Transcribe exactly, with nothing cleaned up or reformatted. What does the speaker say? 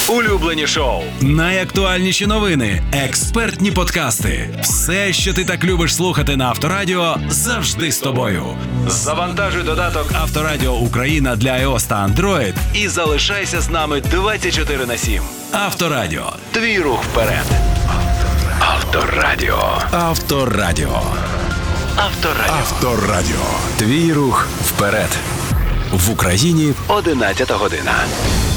Улюблені шоу, найактуальніші новини, експертні подкасти. Все, що ти так любиш слухати на Авторадіо, завжди з тобою. Завантажуй додаток Авторадіо Україна для iOS та Android і залишайся з нами двадцять чотири на сім. Авторадіо. Твій рух вперед. Авторадіо. Авторадіо. Авторадіо. Авторадіо. Твій рух вперед. В Україні одинадцята година.